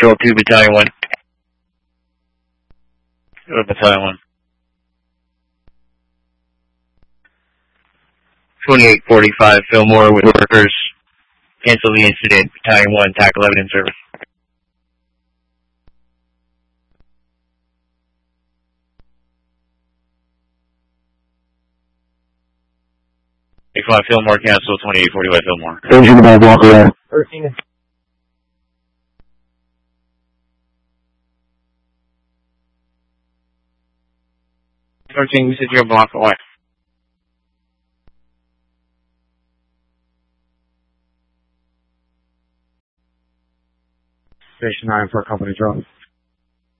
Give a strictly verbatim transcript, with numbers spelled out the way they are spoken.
Patrol two, Battalion one. Go to Battalion one. twenty-eight forty-five, Fillmore with workers. Cancel the incident. Battalion one, T A C eleven in service. eight five Fillmore, cancel twenty-eight forty-five Fillmore. Engine about walk around. thirteen. thirteen, we said you're a block away. Station nine for a company drone.